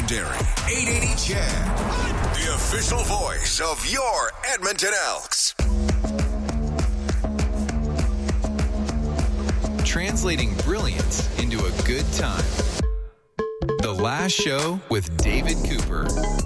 legendary 880 Chad, the official voice of your Edmonton Elks. Translating brilliance into a good time. The Last Show with David Cooper.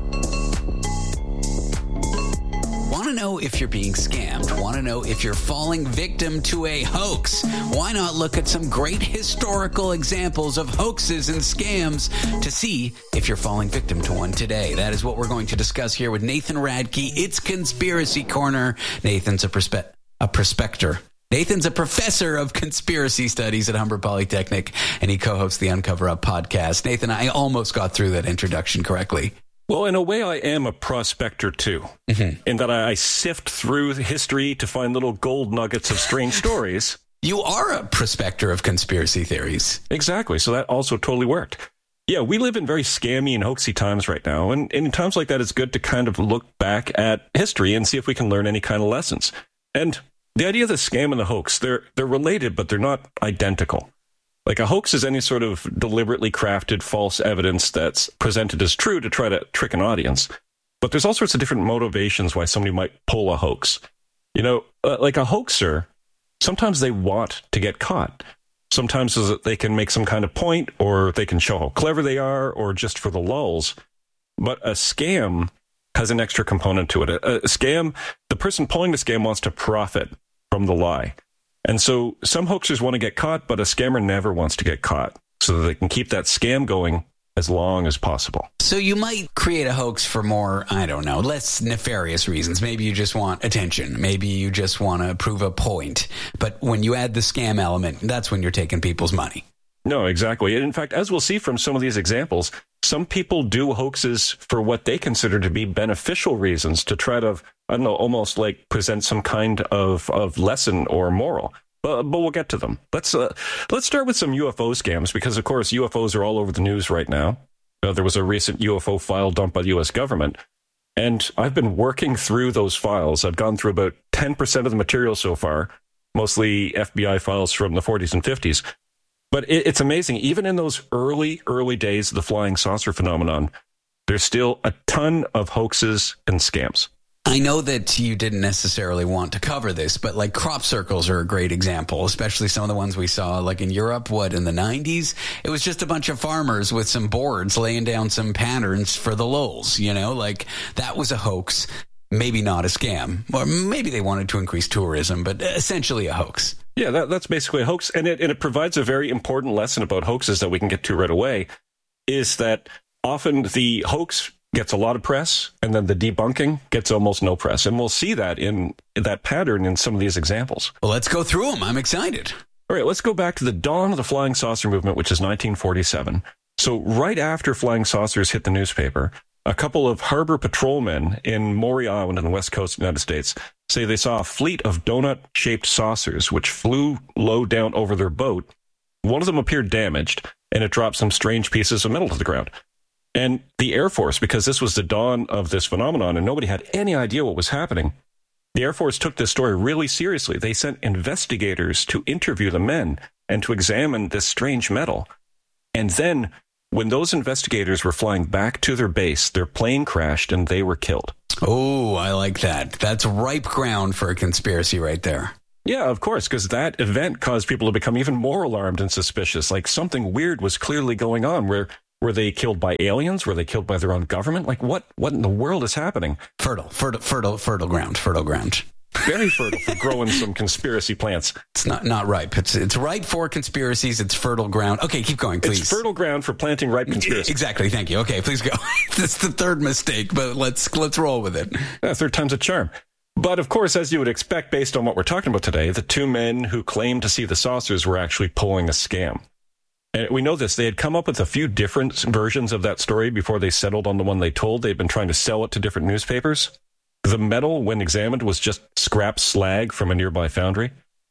Want to know if you're being scammed? Want to know if you're falling victim to a hoax? Why not look at some great historical examples of hoaxes and scams to see if you're falling victim to one today? That is what we're going to discuss here with Nathan Radke. It's Conspiracy Corner. Nathan's a prospector. Nathan's a professor of conspiracy studies at Humber Polytechnic, and he co-hosts the Uncover Up podcast. Nathan, I almost got through that introduction correctly. Well, in a way, I am a prospector, too, in that I sift through history to find little gold nuggets of strange stories. You are a prospector of conspiracy theories. Exactly. So that also totally worked. Yeah, we live in very scammy and hoaxy times right now. And in times like that, it's good to kind of look back at history and see if we can learn any kind of lessons. And the idea of the scam and the hoax, they're related, but they're not identical. Like a hoax is any sort of deliberately crafted false evidence that's presented as true to try to trick an audience. But there's all sorts of different motivations why somebody might pull a hoax. You know, like a hoaxer, sometimes they want to get caught. Sometimes they can make some kind of point, or they can show how clever they are, or just for the lulls. But a scam has an extra component to it. A scam, the person pulling the scam wants to profit from the lie. And so some hoaxers want to get caught, but a scammer never wants to get caught so that they can keep that scam going as long as possible. So you might create a hoax for more, I don't know, less nefarious reasons. Maybe you just want attention. Maybe you just want to prove a point. But when you add the scam element, that's when you're taking people's money. No, exactly. And in fact, as we'll see from some of these examples, some people do hoaxes for what they consider to be beneficial reasons to try to, I don't know, almost like present some kind of lesson or moral. But we'll get to them. Let's start with some UFO scams, because, of course, UFOs are all over the news right now. There was a recent UFO file dumped by the U.S. government, and I've been working through those files. I've gone through about 10% of the material so far, mostly FBI files from the 40s and 50s. But it's amazing. Even in those early days of the flying saucer phenomenon, there's still a ton of hoaxes and scams. I know that you didn't necessarily want to cover this, but like crop circles are a great example, especially some of the ones we saw like in Europe, in the 90s? It was just a bunch of farmers with some boards laying down some patterns for the lulz, like that was a hoax, maybe not a scam. Or maybe they wanted to increase tourism, but essentially a hoax. Yeah, that's basically a hoax, and it provides a very important lesson about hoaxes that we can get to right away, is that often the hoax gets a lot of press, and then the debunking gets almost no press. And we'll see that in that pattern in some of these examples. Well, let's go through them. I'm excited. All right, let's go back to the dawn of the flying saucer movement, which is 1947. So right after flying saucers hit the newspaper, a couple of harbor patrolmen in Maury Island on the west coast of the United States say they saw a fleet of donut-shaped saucers which flew low down over their boat. One of them appeared damaged, and it dropped some strange pieces of metal to the ground. And the Air Force, because this was the dawn of this phenomenon and nobody had any idea what was happening, the Air Force took this story really seriously. They sent investigators to interview the men and to examine this strange metal. And then, when those investigators were flying back to their base, their plane crashed and they were killed. Oh, I like that. That's ripe ground for a conspiracy right there. Yeah, of course, because that event caused people to become even more alarmed and suspicious. Like something weird was clearly going on. Were they killed by aliens? Were they killed by their own government? Like what in the world is happening? Fertile ground. Very fertile for growing some conspiracy plants. It's not ripe. It's ripe for conspiracies. It's fertile ground. Okay, keep going, please. It's fertile ground for planting ripe conspiracies. Exactly. Thank you. Okay, please go. That's the third mistake, but let's roll with it. Yeah, third time's a charm. But of course, as you would expect, based on what we're talking about today, the two men who claimed to see the saucers were actually pulling a scam. And we know this. They had come up with a few different versions of that story before they settled on the one they told. They'd been trying to sell it to different newspapers. The metal, when examined, was just scrap slag from a nearby foundry.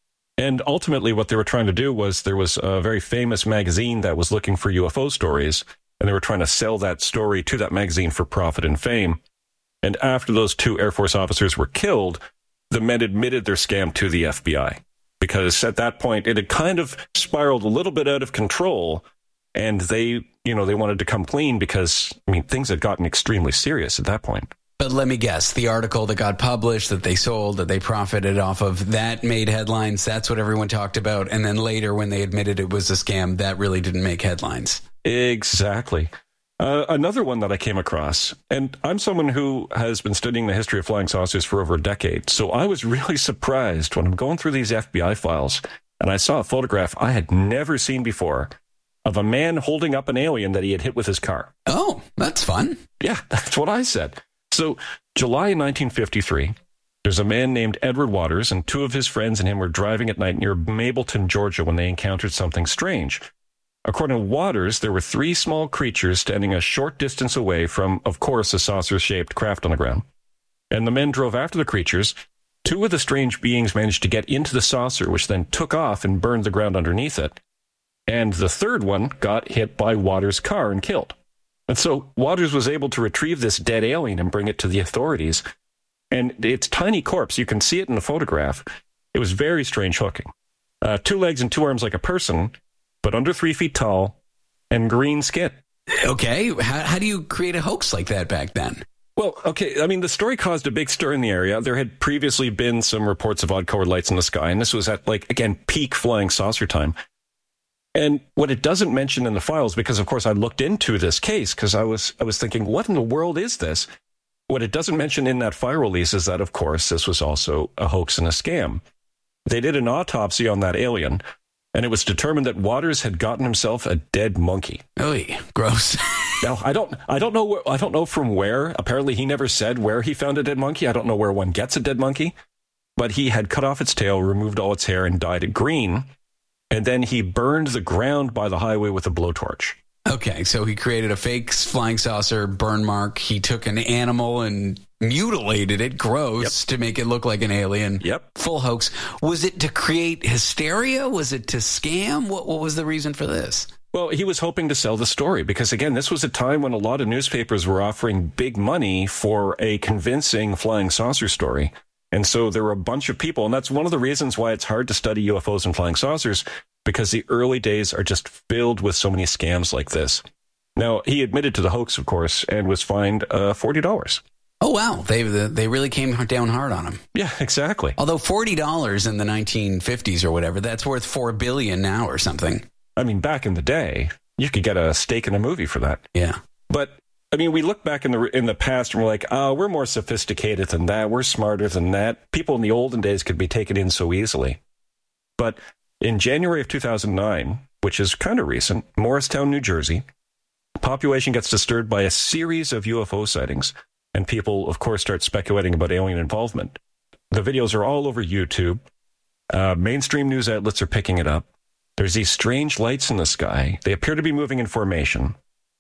And ultimately, what they were trying to do was, there was a very famous magazine that was looking for UFO stories, and they were trying to sell that story to that magazine for profit and fame. And after those two Air Force officers were killed, the men admitted their scam to the FBI. Because at that point, it had kind of spiraled a little bit out of control, and they they wanted to come clean because, things had gotten extremely serious at that point. But let me guess, the article that got published, that they sold, that they profited off of, that made headlines. That's what everyone talked about. And then later, when they admitted it was a scam, that really didn't make headlines. Exactly. Another one that I came across, and I'm someone who has been studying the history of flying saucers for over a decade, so I was really surprised when I'm going through these FBI files, and I saw a photograph I had never seen before of a man holding up an alien that he had hit with his car. Oh, that's fun. Yeah, that's what I said. So, July 1953, there's a man named Edward Waters, and two of his friends and him were driving at night near Mableton, Georgia, when they encountered something strange. According to Waters, there were three small creatures standing a short distance away from, of course, a saucer-shaped craft on the ground. And the men drove after the creatures. Two of the strange beings managed to get into the saucer, which then took off and burned the ground underneath it. And the third one got hit by Waters' car and killed. And so Waters was able to retrieve this dead alien and bring it to the authorities. And its tiny corpse, you can see it in the photograph. It was very strange hooking. 2 legs and 2 arms like a person, but under 3 feet tall, and green skin. Okay, how do you create a hoax like that back then? Well, okay, the story caused a big stir in the area. There had previously been some reports of odd-colored lights in the sky, and this was at, peak flying saucer time. And what it doesn't mention in the files, because, of course, I looked into this case, because I was thinking, what in the world is this? What it doesn't mention in that file release is that, of course, this was also a hoax and a scam. They did an autopsy on that alien, and it was determined that Waters had gotten himself a dead monkey. Oy, gross. Now, I don't know from where. Apparently, he never said where he found a dead monkey. I don't know where one gets a dead monkey. But he had cut off its tail, removed all its hair, and dyed it green. And then he burned the ground by the highway with a blowtorch. Okay, so he created a fake flying saucer burn mark. He took an animal and mutilated it, gross, to make it look like an alien. Yep. Full hoax. Was it to create hysteria? Was it to scam? What was the reason for this? Well, he was hoping to sell the story because, again, this was a time when a lot of newspapers were offering big money for a convincing flying saucer story. And so there were a bunch of people, and that's one of the reasons why it's hard to study UFOs and flying saucers, because the early days are just filled with so many scams like this. Now, he admitted to the hoax, of course, and was fined $40. Oh, wow. They really came down hard on him. Yeah, exactly. Although $40 in the 1950s or whatever, that's worth $4 billion now or something. Back in the day, you could get a steak in a movie for that. Yeah. But, we look back in the past and we're like, we're more sophisticated than that. We're smarter than that. People in the olden days could be taken in so easily. But in January of 2009, which is kind of recent, Morristown, New Jersey, population gets disturbed by a series of UFO sightings, and people, of course, start speculating about alien involvement. The videos are all over YouTube. Mainstream news outlets are picking it up. There's these strange lights in the sky. They appear to be moving in formation.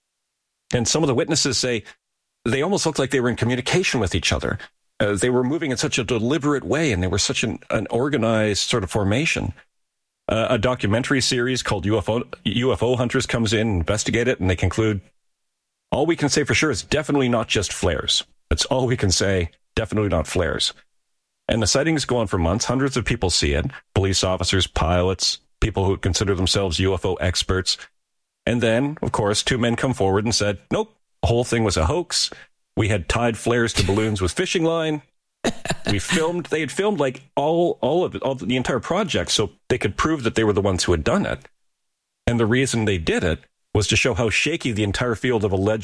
And some of the witnesses say they almost looked like they were in communication with each other. They were moving in such a deliberate way, and they were such an organized sort of formation. A documentary series called UFO Hunters comes in, investigate it, and they conclude, all we can say for sure is definitely not just flares. That's all we can say, definitely not flares. And the sightings go on for months. Hundreds of people see it. Police officers, pilots, people who consider themselves UFO experts. And then, of course, 2 men come forward and said, nope, the whole thing was a hoax. We had tied flares to balloons with fishing line. They had filmed all the entire project so they could prove that they were the ones who had done it. And the reason they did it was to show how shaky the entire field of alleged